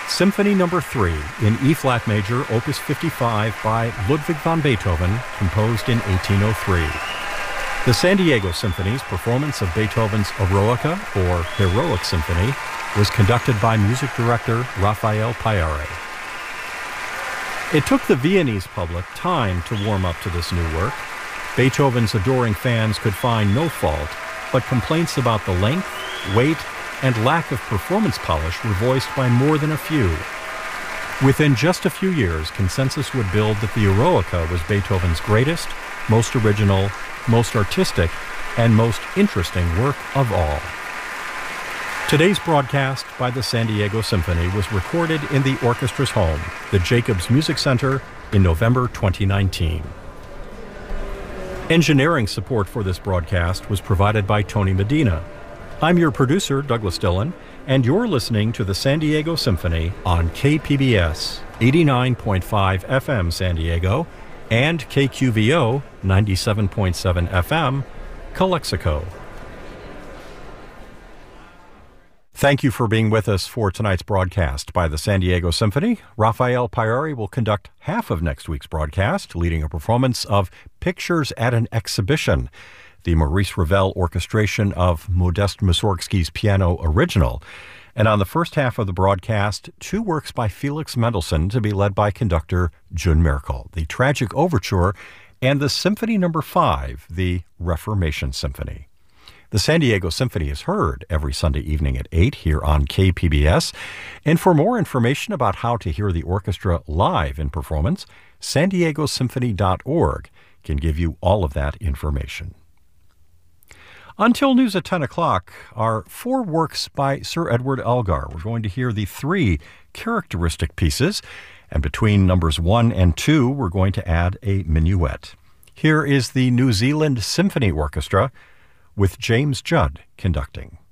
Symphony No. 3 in E-flat major, Opus 55 by Ludwig van Beethoven, composed in 1803. The San Diego Symphony's performance of Beethoven's Eroica, or Heroic Symphony, was conducted by music director Rafael Payare. It took the Viennese public time to warm up to this new work. Beethoven's adoring fans could find no fault, but complaints about the length, weight, and lack of performance polish were voiced by more than a few. Within just a few years, consensus would build that the Eroica was Beethoven's greatest, most original, most artistic, and most interesting work of all. Today's broadcast by the San Diego Symphony was recorded in the orchestra's home, the Jacobs Music Center, in November 2019. Engineering support for this broadcast was provided by Tony Medina. I'm your producer, Douglas Dillon, and you're listening to the San Diego Symphony on KPBS 89.5 FM San Diego and KQVO 97.7 FM, Calexico. Thank you for being with us for tonight's broadcast by the San Diego Symphony. Rafael Payare will conduct half of next week's broadcast, leading a performance of Pictures at an Exhibition, the Maurice Ravel orchestration of Modest Mussorgsky's piano original. And on the first half of the broadcast, two works by Felix Mendelssohn to be led by conductor Jun Merkel, the Tragic Overture and the Symphony No. 5, the Reformation Symphony. The San Diego Symphony is heard every Sunday evening at 8 here on KPBS. And for more information about how to hear the orchestra live in performance, sandiegosymphony.org can give you all of that information. Until news at 10 o'clock are four works by Sir Edward Elgar. We're going to hear the three characteristic pieces, and between numbers 1 and 2, we're going to add a minuet. Here is the New Zealand Symphony Orchestra with James Judd conducting.